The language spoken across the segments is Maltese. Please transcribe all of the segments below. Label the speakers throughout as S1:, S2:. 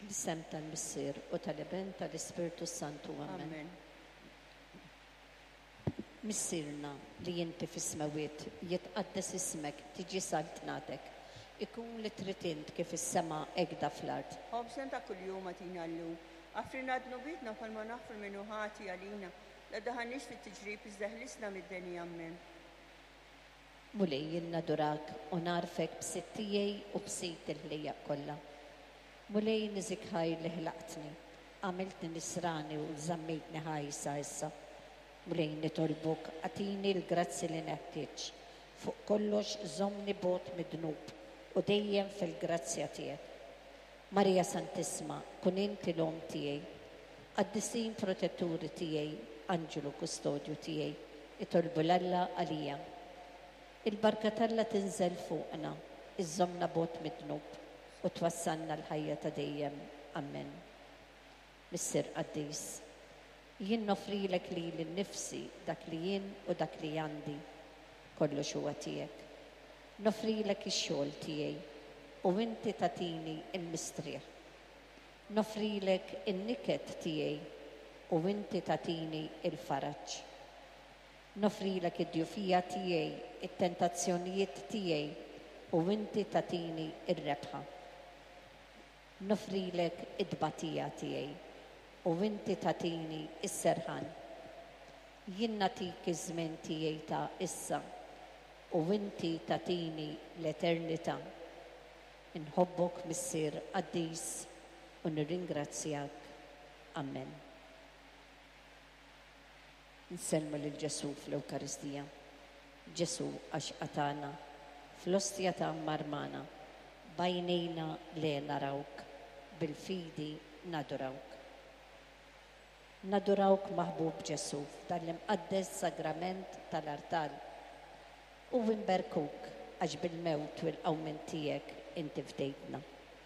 S1: L-isem tal-Missier u tal-Iben tal-Ispirtu Santu. Amen. Missirna li jinti fis-smawiet, jitqaddes ismek, tiġi saltnatek, ikun li tritint kif is-sema egda fl-ard.
S2: Ħobsna ta' kuljum atina llum, għafrina dnubitna palma naħfru minnu ħati għalina, la daħanix fit-tiġrib iżdaħlisna mid-deni. Amen.
S1: Mulej jinna durak u narfek b'sittijej u b'sit il-ħlija kollha. Mulej nizik ħajr li ħlaqtni, għamiltni nisrani u żammejtni ħajsa issa. Mulej nitolbuk għatini l-grazzi li neħtieġ, fuq kollox żommni bot mid-dnub u dejjem fil-grazzja tiegħek. Marija Santisma, kun inti l-om tiegħi, għaddisin protetturi tiegħi, anġelu kustodju tiegħi, itolbu l-Alla għalija. Il-barka talla tinżel fuqna, iż-żomna bot mid-dnub u twassanna l-ħajja ta' dejjem. Amen. Missier Qaddis, jien nofrilek li l-nifsi dak li jien u dak li għandi, kollox huwa tiegħek. Nofrilek ix-xogħol tiegħi u inti tatini il-mistrieħ. Nofrilek in-niket tiegħi u inti tatini il-faraġġ. Nofrilek id-djufija tiegħi, it-tentazzjonijiet tiegħi u inti tatini ir-rebħa. Nofrilek id-batija tiegħi u inti tatini is-serħan. Jien natik iż-żmien tiegħi ta' issa u inti tatini l-eternità. Inħobbok Missier Qaddis u nirringrazzjak. Amen. Nselmu lil Ġesu fl-Ewkaristija. Ġesu għax qatana fl-ostja ta' marmana, bajnejna le narawk, bil-fidi nadurawk. Nadurawk maħbub Ġesu tal-imqaddes sagrament tal-artal u nberkuk għax bil-mewt u l-qawmin tiegħek inti fdejtna.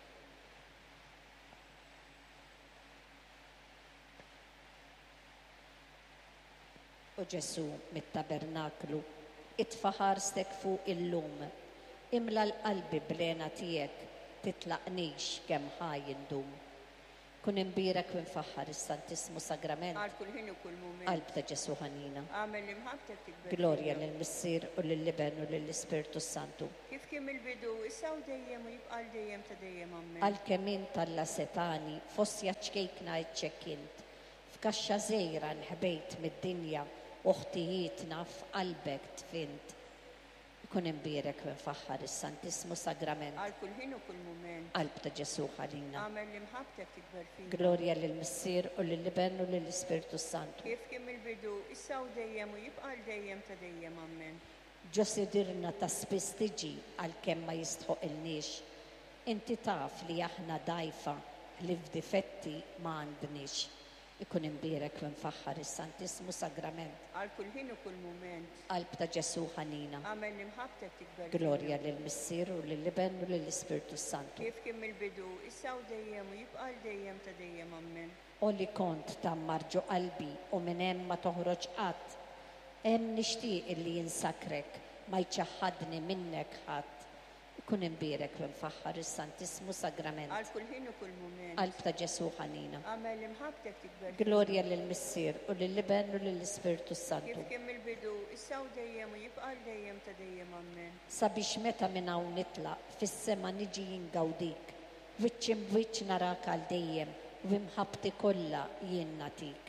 S1: U Ġesu mit-tabernaklu itfaħarstek fuq il-lum, imla l-qalbi blena tiegħek titlaqnix kemm ħaj indum. Kun imbirek u nfaħħar is-Santismu Sagrament
S2: Għal kull ħin u kull mument.
S1: qalb ta' Ġesu ħanina.
S2: Għamel li mħabtek tikber.
S1: Glorja lill-Missier u lill-Iben u lill-Ispirtu Santu.
S2: Kif kien il-bidu, issa u dejjem u jibqa' dejjem ta' dejjem. Amen.
S1: Għal-kemm int alla setani fost jaċkejkna iċċekkint, f'kaxxa żejra nħbejt mid-dinja u ħtijietna f'qalbek tfint. Kun imbirek u nfaħħar is-Santismu Sagrament
S2: Għal kull ħin u kull mument.
S1: qalb ta' Ġesu ħanina.
S2: Għamel li mħabtek tikber fina.
S1: Glorja lill-Missier u lill-Iben u lill-Ispirtu Santu.
S2: Kif kien il-bidu, issa u dejjem u jibqa' dejjem ta' dejjem. Amen.
S1: Ġosi dirna ta' spiss tiġi għal-kemm ma jistħoq il-nix. Inti taf li aħna dajfa li f'difetti ma għandniex. Ikun imbirek u nfaħħar is-Santismu Sagrament
S2: Għal kull ħin u kull mument.
S1: qalb ta' Ġesu ħanina.
S2: Għamel li mħabtek tikber.
S1: Glorja lill-Missier u lill-Iben u lill-Ispirtu Santu.
S2: Kif kien il-bidu, issa u dejjem u jibqa' dejjem ta' dejjem. Amen.
S1: O li kont tammarġu qalbi u minn hemm ma toħroġ qatt. Hemm nixtieq li jinsakrek ma jċaħħadni minnek ħadd. Ikun imbirek u nfaħħar is-Santismu Sagrament
S2: Għal kull ħin u kull mument.
S1: qalb ta' Ġesu ħanina.
S2: Għamel li mħabtek tikber.
S1: Glorja lill-Missier u lill-Iben u lill-Ispirtu Santu.
S2: Kif kien il-bidu, issa u dejjem u jibqa' dejjem ta' dejjem. Amen.
S1: Sabiex meta minn hawn nitlaq fis-sema niġi jingawdik, wiċċ imwiċċ narak għal dejjem u imħabti kollha jien natik.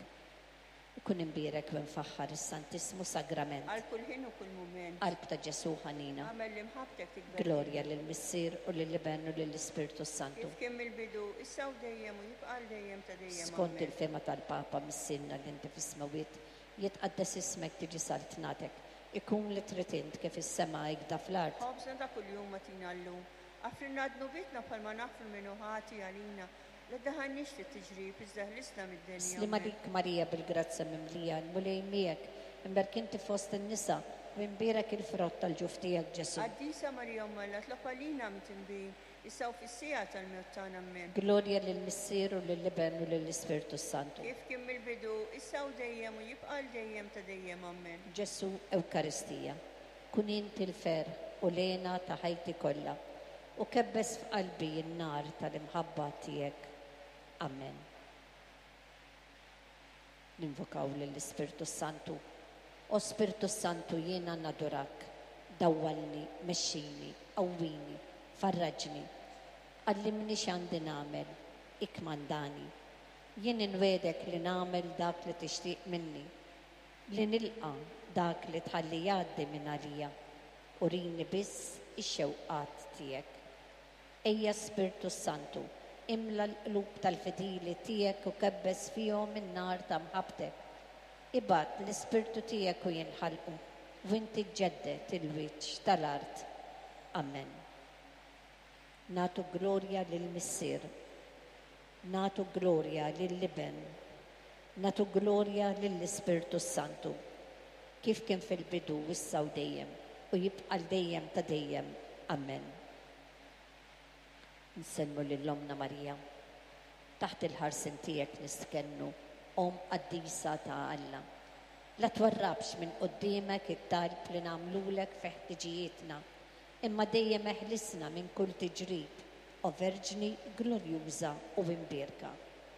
S1: Ikun imbirek u nfaħħar is-Santismu Sagrament
S2: Għal kull ħin u kull mument.
S1: qalb ta' Ġesu ħanina.
S2: Għamel li mħabtek tikber.
S1: Glorja lill-Missier u lill-Iben u lill-Ispirtu Santu.
S2: Kif kien il-bidu, issa u dejjem u jibqa' dejjem ta' dejjem.
S1: Skont
S2: Amen.
S1: il-fema tal-Papa missilna li inti fis-smawiet, jitqaddes ismek tiġi saltnatek, ikun li tritint kif is-sema jgda fl-art.
S2: Ħobsna ta' kuljum atina llum, għafrinna dnubitna palma naħfru minnu ħati għalina, la daħannix li tiġrib iżdaħlisna mid-denja.
S1: Slima dik Marija bil-grazza mimlija, mulej miegħek, imberk inti fost in-nisa, u imbirek il-frott tal-ġuf tiegħek Ġesu.
S2: Qaddisa Marija Umma, tlaqalina mitinbin, issa u fis-sija tal-mewt tagħna. Amen.
S1: Glorja lill-Missier u lill-Iben u lill-Ispirtu Santu.
S2: Kif kien il-bidu, issa u dejjem u jibqa' dejjem ta' dejjem. Amen.
S1: Ġesu Ewkaristija, kun inti l-fer u lena ta' ħajti kollha u kebbes f'qalbi n-nar tal-imħabba tiegħek. Amen. Ninvokaw lill-Ispirtu Santu. O Spiritu Santu, jiena nadurak, dawwalni, mexxini, qawwini, farraġni, għallimni x'għandi nagħmel, ikmandani. Jien inwedek li nagħmel dak li tixtieq minni, li nilqa dak li tħalli jgħaddi minn għalija, urini biss ix-xewqat tiegħek. Ejja Spiritu Santu, imla l-qlub tal-fedili tiegħek u kebbes fihom in-nar ta' mħabbtek. Ibad l-Ispirtu tiegħek u jinħalqu, u inti ġeddet il-wiċċ tal-art. Amen. Natu glorja lill-Missier, natu glorja lill-Liben, natu glorja lill-Ispirtu Santu, kif kien fil-bidu issa u dejjem, u jibqa' dejjem ta' dejjem. Amen. Nselmu lill-Omna Marija, taħt il-ħarsin tiegħek niskennu, Om qaddisa ta' Alla. La twarrabx minn qudiemek it-talb li nagħmlulek fi ħtiġijietna, imma dejjem eħlisna minn kull tiġrib, o Verġni glorjuża u imbierka.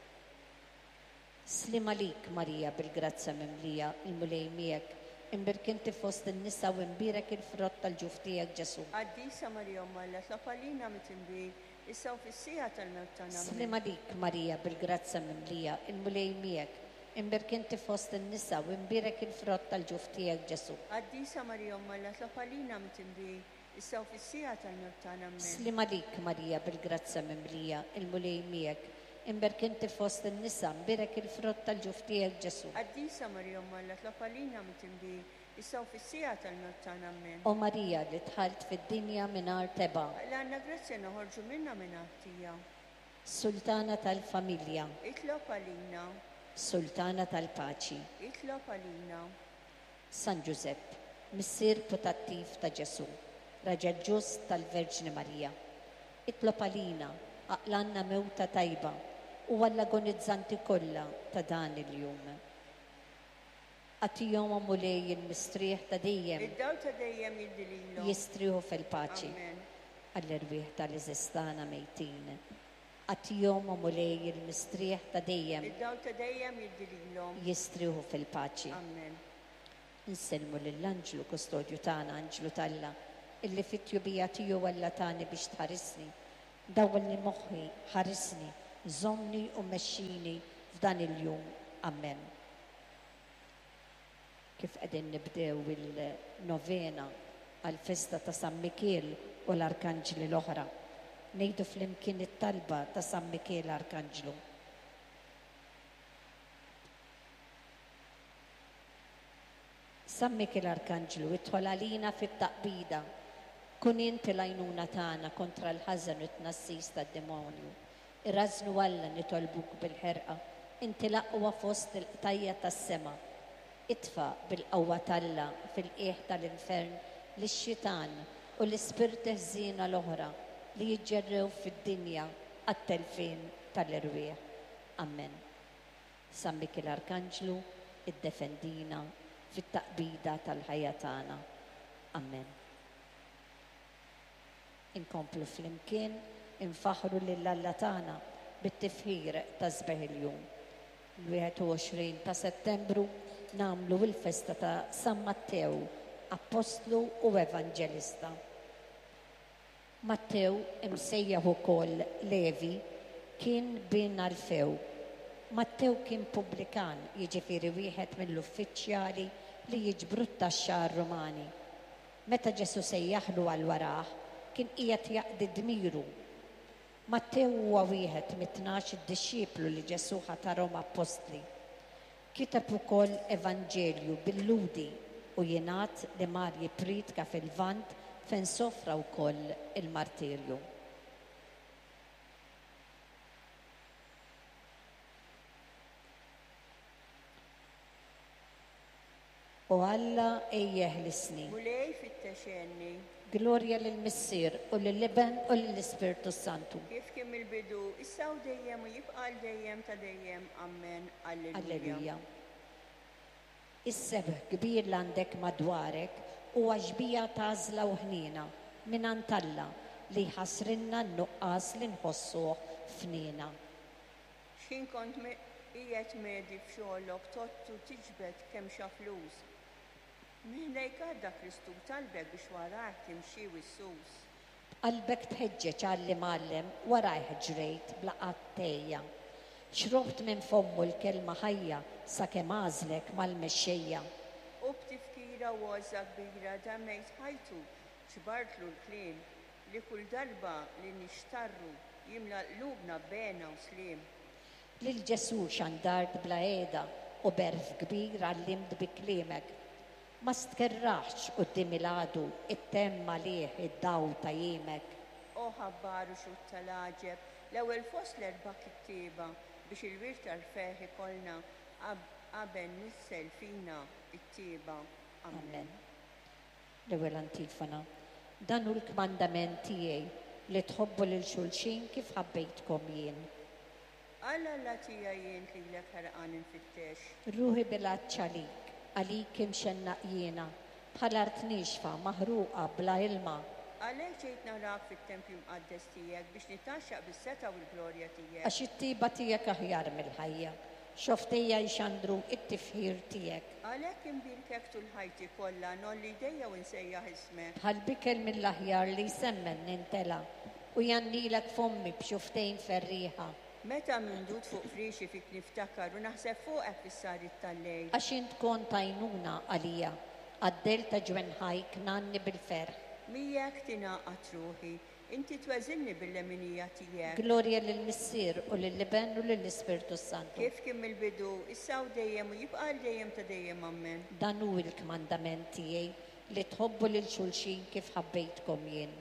S1: Slima lik Marija bil-grazza mimlija il-mulej miegħek, imbirkinti fost in-nisa u imbierek il-frott tal-ġuf tiegħek Ġesu.
S2: Qaddisa Marija Omma Alla, tlaqalina mit-tinbir, issa u fis-sija tal-mewt tagħna.
S1: Slima lik Marija bil-grazza mimlija il-mulej miegħek, imbirkinti fost in-nisa u imbierek il-frott tal-ġuf tiegħek Ġesu.
S2: Qaddisa Marija Omma Alla, tlaqalina mit-tinbir, issa u fis-sija tal-mewt tagħna.
S1: Slima lik Marija bil-grazza mimlija il-mulej miegħek, imbirkinti fost in-nisa imbierek il-frott tal-ġuf tiegħek Ġesu.
S2: Qaddisa Marija Omma Alla, tlaqalina mit-tinbir, issa u fis-sija tal-mewt tagħna.
S1: O Marija li tħalt fid-dinja mingħajr teba,
S2: Għanna grazzja noħorġu minna minn ħattija.
S1: Sultana tal-familja,
S2: Itlob għalina,
S1: Sultana tal-paċi,
S2: itlob għalina.
S1: San Giuseppe, missier putattiv ta' Ġesu, raġel ġust tal-Verġni Marija. Itlob għalina, aqlanna mewta tajba u għall-agonizzanti kollha ta' dan il-jum. Għatijom mulej il-mistrieħ ta' dejjem,
S2: Id-daw ta' dejjem jiddililhom.
S1: jistriħu fil-paċi.
S2: Amen.
S1: Għall-irwieħ tal-iżistana mejtin. Għatijom mulej il-mistrieħ ta' dejjem,
S2: Id-daw ta' dejjem jiddililhom.
S1: jistriħu fil-paċi.
S2: Amen.
S1: Nselmu lill-Anġlu kustodju tagħna, Anġlu Talla, illi fit-tjubija tiegħu Alla tani biex tħarisni. Dawwalni moħħi, ħarisni, żommni u mexxini f'dan il-jum. Amen. Kif qegħdin nibdew il-novena għal-festa ta' San Mikiel u l-Arkanġli l-oħra, ngħidu flimkien it-talba ta' San Mikiel Arkanġlu. San Mikiel Arkanġlu, idħol għalina fit-taqbida, kun inti l-għajnuna tagħna kontra l-ħażen u t-tnassis tad-demonju. Irrażnu Alla nitolbuk bil-ħerqa, inti l-aqwa fost il-qtajja tas-sema. Itfa bil-qawwa Alla fil-qiegħ tal-infern lix-xitan u l-ispirti ħżiena l-oħra li jiġġerrew fid-dinja għat-telfin tal-irwieħ. Amen. San Mikiel Arkanġlu, iddefendina fit-taqbida tal-ħajja tagħna. Amen. Inkomplu flimkien infaħru lill-Alla tagħna bit-tifħir ta' sbeħ il-jum. L-21 ta' Settembru namlu il-festa ta' San Mattew, Apostlu u Evanġelista. Mattew, imsejjaħ ukoll Levi, kien bin Alfew. Mattew kien pubblikan, jiġifieri wieħed mill-uffiċjali li jiġbru t-taxxa Rumani. Meta Ġesu sejjaħlu għal waraħ, kien qiegħed jaqdi dmiru. Mattew huwa wieħed mit-12 id-dixxieplu li Ġesu ħatarhom apostli. Kitab ukoll Evanġelju bil-ludi u jingħad li mar jippriedka fil-Lvant fejn sofra wkoll il-martirju. U Alla ejjeħ l-isni.
S2: Mulej fit-texenni.
S1: Glorja lill-Missier u lill-Liben u lill-Ispirtu Santu.
S2: Kif kien mill-bidu, issa u dejjem u jibqa' dejjem ta' dejjem. Amen. Alleluja.
S1: Alleluja. Is-sebeħ kbir l-għandek madwarek u għaxbija tażla u ħnina minant Alla li ħasrinna n-nuqqas li nħossuh f'nina.
S2: Kien kont qiegħed medi f'xogħolok tottu tiġbed kemm xa flus. Miħlejk għadda Kristu talbek biex warah timxi wissus.
S1: Qalbek tħeġġeġ għalli mallem warajh ġrejt bla qattejja. Xrobt minn fommu l-kelma ħajja sakemm għażlek mal-mexxejja.
S2: U b'tifkira għoża kbira dammejt ħajtu ċbartlu l-kliem li kull darba li nixtarru jimla qlubna bena u slim.
S1: Lil Ġesu xandart bla qiegħda u berf kbir għallimt bi kliemek. Ma stkerraħx qudiem il-għadu it-temma liħ id-daw ta' jimek.
S2: O ħabbaru xut tal-aġeb, l-ewwel fost l-erba' kittieba biex il-wirt tal-feħ ikollna qabel nissel fina it-tieba.
S1: Amen. L-ewwel antifona. Dan hu l-kmandament tiegħi li tħobbu lil xulxin kif ħabbejtkom jien.
S2: Alla tija jien li l-ek ħarqan infittex.
S1: Ruħi bil-għacċa lik, għalik imxenna jiena, bħal-art nixfa, maħruqa, bla ilma.
S2: Għalek ġejt narak fit-tempju mqaddes tijek biex nitaxxaq bis-seta u l-glorja tijek.
S1: Għax it-tiba tijek aħjar mill-ħajja, xoftejja jxandru it-tifħir tijek.
S2: Għalek imbirkek tul ħajti kollha nolli dejja u nsejjaħ ismek.
S1: Bħal-bikel mill-aħjar li semmen nintela u jannilek fommi b'xoftejn ferriħa.
S2: Meta mindut fuq friexi fik niftakar u naħseb fuqek fis-sarit tal-lejl.
S1: Għax int kont għajnuna għalija, għaddel ta' ġwenħajk nanni bil-ferħ.
S2: Mijek tinaqat ruħi, inti tweżilni bil-leminija tijek.
S1: Glorja lill-Missier u lill-Liben u lill-Ispirtu Santu.
S2: Kif kim il-bidu, issaw dejjem u jibqal dejjem ta' dejjem ammen.
S1: Dan hu l-kmandament tiegħi li tħobbu lil xulxin kif ħabbejtkom jien.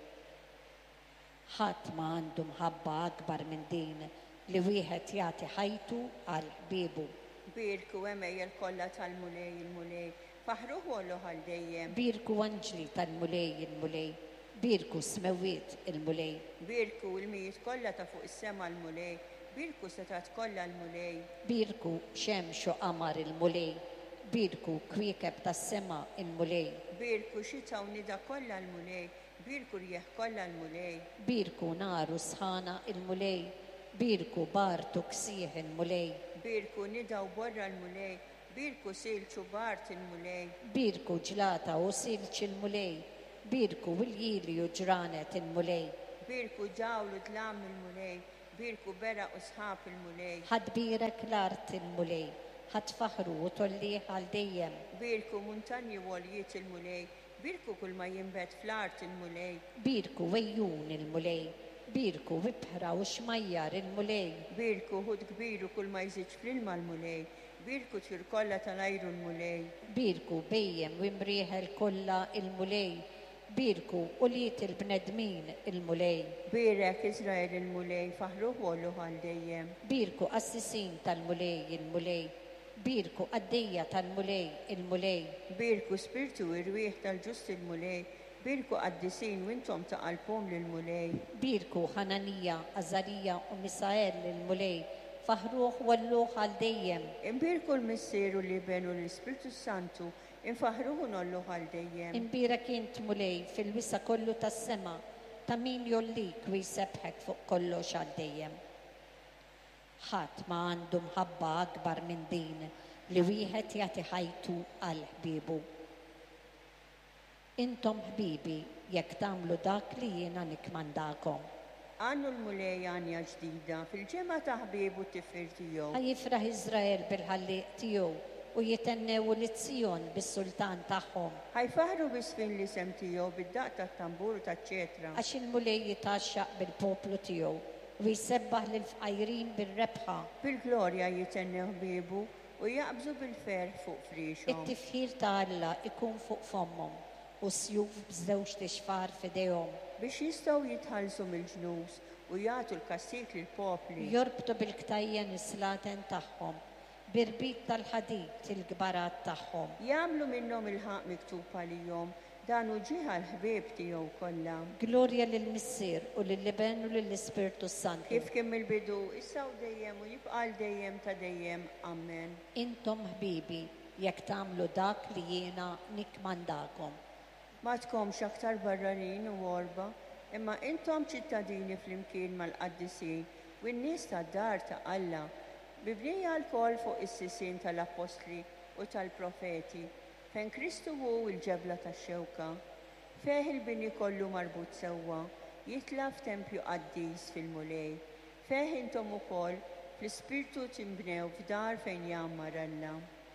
S1: Ħadd ma għandu mħabba akbar minn din li wieħed jagħti ħajtu għal ħbiebu.
S2: Birku emejjel kollha tal-mulej il-mulej, faħruh wallu għal dejjem.
S1: Birku anġli tal-mulej il-mulej, birku smewiet il-mulej.
S2: Birku il-mijiet kollha ta' fuq is-sema l-mulej, birku setat kollha l-mulej.
S1: Birku xemx u qamar il-mulej, birku kwiekeb tas-sema il-mulej.
S2: Birku xita u nida kollha l-mulej, birku rieħ kollha l-mulej.
S1: Birku naru sħana il-mulej, birku bartu ksieħ il-mulej.
S2: Birku nida u borra l-mulej, birku silċu bart il-mulej.
S1: Birku ġlata u silċ il-mulej, birku wil-jili u ġranet il-mulej.
S2: Birku ġawlu dlam il-mulej, birku bera u sħab il-mulej.
S1: Ħad birek l-art il-mulej, ħad faħru u tolliħ għal dejjem.
S2: Birku muntanji woljiet il-mulej, birku kull ma jimbet fl-art il-mulej.
S1: Birku wejjun il-mulej, birku wibħra u xmajjar il-mulej.
S2: Birku hud kbiru kull ma jżiġ fl-ilma l-mulej, birku tjur kolla tal-ajru l-mulej.
S1: Birku bejjem u imrieħel kolla il-mulej, birku u liet il-bnedmin il-mulej.
S2: Birek Izrael il-mulej, faħruh wallu għal dejjem.
S1: Birku assisin tal-mulej il-mulej, birku għaddejja tal-mulej il-mulej.
S2: Birku spirtu irwieħ tal-ġust il-mulej, birku għaddisin u intom ta' qalbhom lil-mulej.
S1: Birku Ħananija, Azarija u Misael il-mulej, faħruh walluh għal dejjem.
S2: Imbirku l-Missier u l-Liben u l-Ispirtu Santu, infaħruhu nolluh għal dejjem.
S1: Imbirek int mulej fil-wisa kollu tas-sema, ta' min jollik u jsebħek fuq kollox għal dejjem. Ħadd ma għandu mħabba akbar minn din li wieħed jagħti ħajtu għal ħbiebu. Intom ħbibi jekk tagħmlu dak li jiena nikmandakom.
S2: Għannu l-mulej għanja ġdida fil-ġemma ta' ħbiebu tifir tiegħu.
S1: Ħajifraħ Iżrael bil-ħalliq tiegħu u jitennew l-Zjon bis-sultan tagħhom.
S2: Ħajfaħru bis-fin li sem tiegħu bid-daq tat-tambur u taċ-ċetra.
S1: Għax il-mulej jitaxxaq bil-poplu tiegħu u jsebbaħ lil fqajrin bir-rebħa.
S2: Bil-glorja jitennew ħbiebu u jaqbżu bil-ferħ fuq friexhom.
S1: It-tifħir ta' Alla ikun fuq fommhom u sjuf b'żewġ tixfar f'idejhom.
S2: Biex jistgħu jitħallsu mill-ġnus u jagħtu l-kassik lill-popli.
S1: Jorbtu bil-ktajjen is-slaten tagħhom, birbit tal-ħadid il-gbarat tagħhom.
S2: Jagħmlu minnhom il-ħaq miktub għalihom, dan u ġieħ l-ħbieb tiegħu kollha.
S1: Glorja lill-Missier u lill-Liben u lill-Ispirtu Santu.
S2: Kif kien mill-bidu, issa u dejjem u jibqal dejjem ta' dejjem. Amen.
S1: Intom ħbibi jekk tagħmlu dak li jiena nikmandakom.
S2: Ma tkomx aktar barranin u orba, imma intom ċittadini fl-imkien mal-qaddisin u n-nies tad-dar ta' Alla Mibnija l-kol fuq is-sisin tal-apostli u tal-profeti, fejn Kristu hu il-ġebla tax-xewka, feħ il-bini kollu marbut sewwa, jitla f'tempju qaddis fil-mulej, feħ intom ukoll fl-ispirtu timbnew f'dar fejn jammar Alla.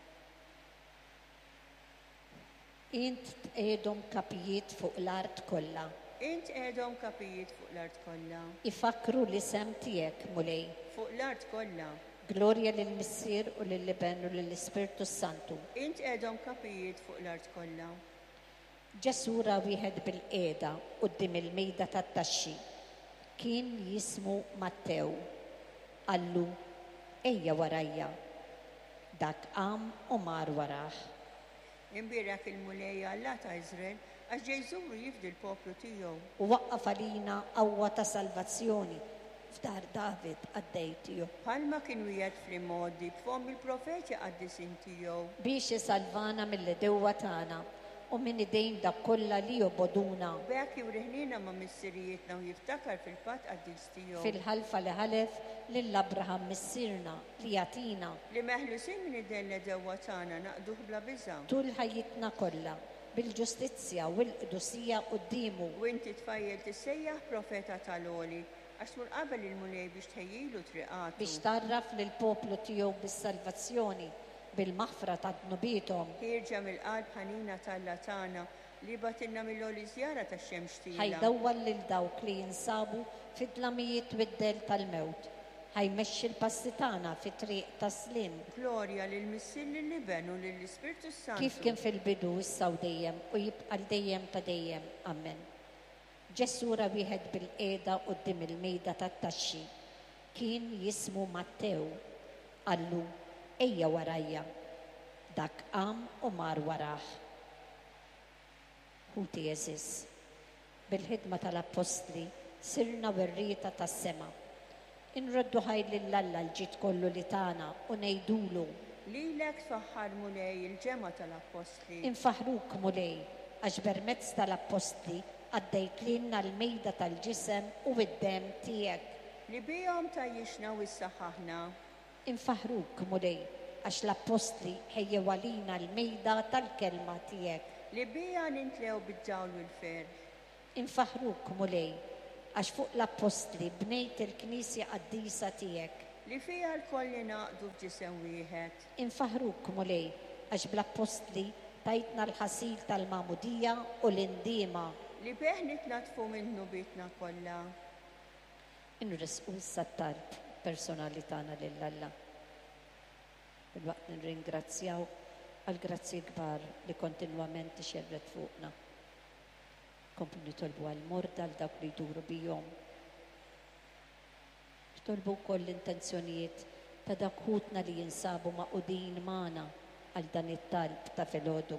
S1: Int tqedhom kapijiet fuq l-art kollha.
S2: Int qedhom kapijiet fuq l-art kollha.
S1: Ifakru l-isem tiegħek mulej.
S2: Fuq l-art kollha.
S1: Glorja lill-Missier u lill-Liben u lill-Ispirtu Santu.
S2: Int qedhom kapijiet fuq l-art kollha.
S1: Ġesura wieħed bil-qiegħda quddiem il-mejda tat-taxxi. Kien jismu Mattew. Allu, ejja warajja. Dak qam u mar warah.
S2: Imbierak il-mulejja Alla ta' Iżrael għax ġejżuru jifdi l-poplu tiegħu.
S1: U waqqaf għalina qawwa ta' salvazzjoni f'dar David għaddej tiegħu.
S2: Bħalma kien wieħed fl-immodi b'fom il-profeti qaddisin tiegħu.
S1: Biex isalvana mill-dewwa tagħna u minn idejn dak kollha li joboduna.
S2: Bekk juriħnina ma' missirijietna u jiftakar fil-patt qaddis tiegħu.
S1: Fil-ħalfa li ħalef lill-Abraham missirna li jatina.
S2: Li meħlusin minn idejn l-dewwa tagħna naqduh bla biża'.
S1: Tul ħajjitna kollha bil-ġustizzja u l-qdusija qudiemu.
S2: U inti tfajjel tissejjaħ profeta tal-oli għax tmur qabel il-mulej biex tħejjilu triqatu.
S1: Biex tarraf lil poplu tiegħu bis-salvazzjoni bil-maħfra ta' dnubietom.
S2: Ħirġa mill-qalb ħanina tal-latana li batinna mill-oli żjara tax-xemx tila.
S1: Ħajdawwal lil dawk li jinsabu fid-dlamijiet wid-del tal-mewt. Ħajmexxi l-passi tagħna fit-triq tas-slim.
S2: Glorja lill-Missier lill-Liben u lill-Ispirtu Santu.
S1: Kif kien fil-bidu issa u dejjem u jibqa' dejjem ta' dejjem. Amen. Ġesura wieħed bil-qiegħda quddiem il-mejda tat-taxxi. Kien jismu Mattew. Allu, ejja warajja. Dak qam u mar warah. Ħuti Jeżis. Bil-ħidma tal-Apostli sirna werrieta tas-sema. Inroddu ħajl lill-Alla l-ġid kollu li tagħna u ngħidulu.
S2: Lilek tfaħħar mulej il-ġema tal-Apostli.
S1: Infaħruk mulej għax permezz tal-Apostli għaddejt lilna l-mejda tal-ġisem u id-dem tiegħek.
S2: Li bihom tajjixna u issaħħaħna.
S1: Infaħruk mulej għax l-Apostli ħejjew għalina l-mejda tal-kelma tiegħek.
S2: Li bija nintlew bid-ġawl u l-fer.
S1: Infaħruk mulej għax fuq l-Apostli bnejt il-Knisja qaddisa tiegħek.
S2: Li fija l-koll li naqdu f'ġisem wieħed.
S1: Infaħruk mulej għax bl-Apostli tajtna l-ħasil tal-mamudija u l-indiema.
S2: Li beħ nitlatfu minnu bitna kollha.
S1: Inrisqu s-sattalb personali tagħna lill-Alla. Il-waqt nirringrazzjaw għal-grazzi kbar li kontinwament ixerret fuqna. Komplu nitolbu għal-morda għal dak li jduru bijom. Nitolbu wkoll l-intenzjonijiet ta' dak ħutna li jinsabu maqudin magħna għal dan it-talb ta' filgħodu.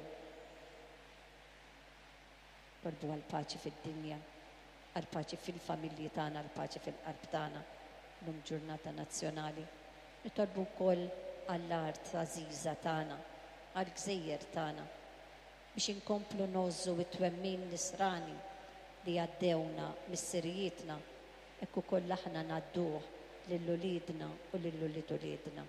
S1: Nitolbu għal-paċi fid-dinja, għal-paċi fil-familji tagħna, għal-paċi fil-qalb tagħna, l-lum ġurnata nazzjonali. Nitolbu wkoll għall-art għażiża tagħna, għall-gżejjer tagħna, biex inkomplu nozzu it-twemmin nisrani li għaddewna mis-sirijietna ekku koll aħna nadduh lill-ulidna u lill-ulidulidna.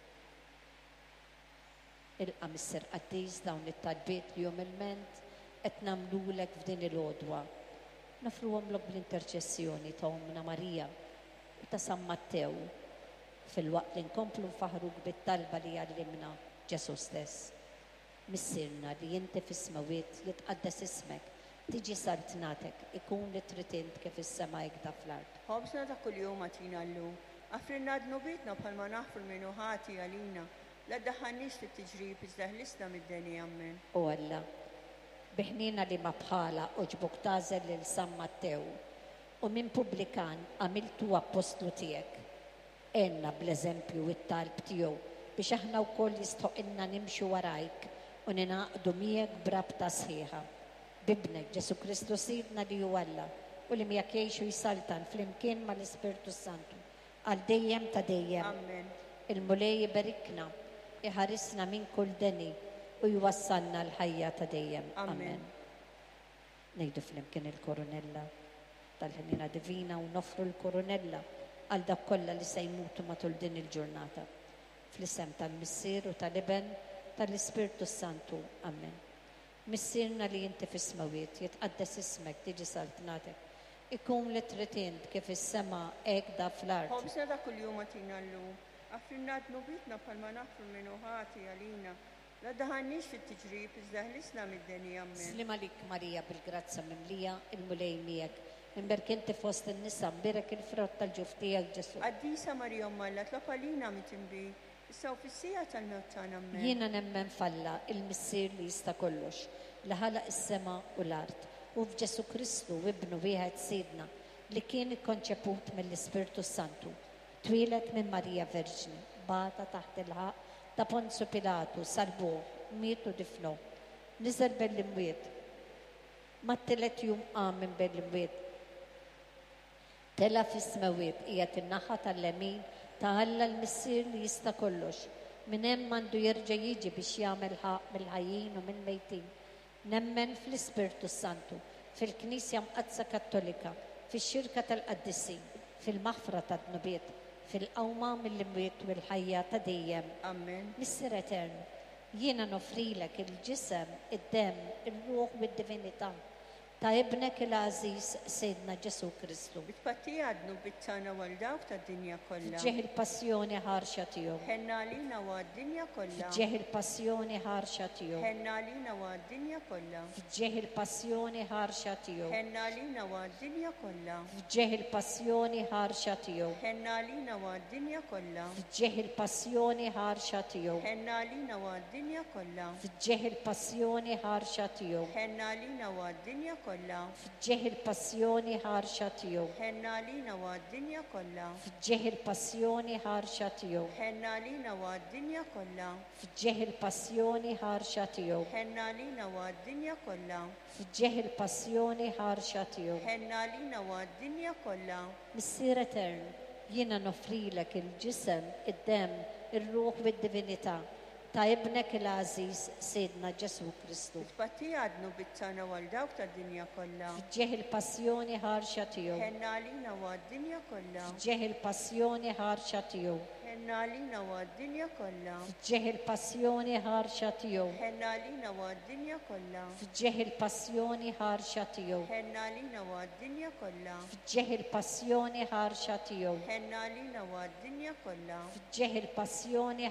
S1: Ilqa Misser Qaddis dawn it-talbiet li jumilment qed nagħmlulek f'din il-għodwa. Nafruhomlok bl-interċessjoni ta' Ommna Marija u ta' San Mattew fil-waqt li nkomplu nfaħruk bit-talba li għallimna Ġesu stess. Missirna li jinti fis-smawiet jitqaddes ismek, tiġi saltnatek, ikun li tritint kif is-sema jgda fl-art.
S2: Ħobsna ta' kuljum għatina l-lu. Għafrinna d-nubitna bħalma naħfru minnu ħati għalina. La daħħannix fit-tiġrib iżdaħlisna mid-deni għammen.
S1: U Alla, biħnina li ma bħala uġbuk tażel lil San Mattew u minn publikan għamiltu apostlu tiegħek. Enna bl-eżempju it-talb tiegħu biex aħna wkoll jistħoqilna nimxu warajk u ninaqdu miegħek brabta sħiħa. Bibnek Ġesu Kristu sidna li hu Alla u li miegħek jgħixu jsaltan flimkien mal-Ispirtu Santu għal dejjem ta' dejjem.
S2: Amen.
S1: Il-mulej jibarikna, iħarisna minn kull deni u jwassalna l-ħajja ta' dejjem.
S2: Amen.
S1: Nejdu flimkien il-koronella tal-ħinina divina u nofru l-koronella għal dak kollha li se jmutu matul din il-ġurnata. fl-isem tal-Missier u tal-Iben tal-Ispirtu Santu. Amen. Missierna li jinti fis-smawiet, jitqaddes ismek, tiġi saltnatek. Ikun li tritint kif is-sema ekda fl-art.
S2: Ħobsna ta' kull-jum għatina l-lum. Għafrinna d-nubitna palma nafru minnu ħati għalina. La daħannix fit-tiġrib, iżdaħlisna mid-deni għammen.
S1: Slim għalik Marija bil-grazza mimlija il-mulej miegħek. Minberk inti fost in-nisa mbirek il-frott tal-ġuftijak Ġesu.
S2: Għaddisa Marija Malla, tlopalina mitimbi. Issa u fissija tal-mewt tagħna ammen.
S1: Jiena nemmen falla il-Missier li jista' kollox, li ħalaq is-sema u l-art. U f'Ġesu Kristu ibnu wieħed Sidna li kien ikkonċeput mill-Ispirtu Santu, twilet minn Marija Verġni, bata taħt il-ħaq ta' Ponzu Pilatu, salbuh, mietu difnu, niżel bell-imwiet, ma t-telet jum minn bell-imwiet. Tela fis-smawiet hija tin-naħa tal-lemin ta' Alla l-Missier li jista' kollox. Minn hemm mandu jerġa' jiġi biex jagħmel ħaq mill-ħajjin u mill-mejtin. Nemmen fl-Ispirtu Santu, fil-Knisja Mqadsa Kattolika, fix-xirka tal-Qaddisin, fil-maħfra tad-nubiet, fil-qawma mill-imwiet u l-ħajja ta' dejjem.
S2: Amen.
S1: Missier Etern, jiena nofrilek il-ġisem, id-dem, il-ruħ u d-divinità ta' ibnek il-Aziz Seydna Ġesu Kristu.
S2: Bitpatti għadnu bit-tana għal-dawk ta' dinja kollha.
S1: Ġeħ il-passjoni ħarxa tiegħu.
S2: Ħenna lina għad-dinja kollha.
S1: Ġeħ il-passjoni ħarxa tiegħu.
S2: Ħenna lina għad-dinja kollha.
S1: Ġeħ il-passjoni ħarxa tiegħu.
S2: Ħenna lina għad-dinja kollha.
S1: Ġeħ il-passjoni ħarxa tiegħu.
S2: Ħenna lina għad-dinja kollha.
S1: Ġeħ il-passjoni ħarxa tiegħu.
S2: Ħenna lina għad-dinja kollha.
S1: Ġeħ il-passjoni ħarxa tiegħu.
S2: Ħenna lina għad-dinja kollha.
S1: Ġeħ il-passjoni ħarxa tiegħu.
S2: Ħenna lina għad-dinja kollha.
S1: Ġeħ il-passjoni ħarxa tiegħu.
S2: Ħenna lina għad-dinja kollha.
S1: Ġeħ il-passjoni ħarxa tiegħu.
S2: Ħenna lina għad-dinja kollha.
S1: Ġeħ il-passjoni ħarxa tiegħu.
S2: Ħenna lina għad-dinja kollha.
S1: Missier Etern, jiena nofrilek il-ġisem, id-dem, ir-ruħ u d-divinità ta' ibnek il-Aziz Seydna Ġesu Kristu.
S2: Bitpatti għadnu bit-tana għal-dawk ta' dinja kollha.
S1: Ġeħ il-passjoni ħarxa tiegħu.
S2: Ħenna lina għad-dinja kollha.
S1: Ġeħ il-passjoni ħarxa tiegħu.
S2: Ħenna lina għad-dinja kollha.
S1: Ġeħ il-passjoni ħarxa tiegħu.
S2: Ħenna lina għad-dinja kollha.
S1: Ġeħ il-passjoni ħarxa tiegħu.
S2: Ħenna lina għad-dinja kollha.
S1: Ġeħ il-passjoni ħarxa tiegħu.
S2: Ħenna lina għad-dinja kollha.
S1: Ġeħ il-passjoni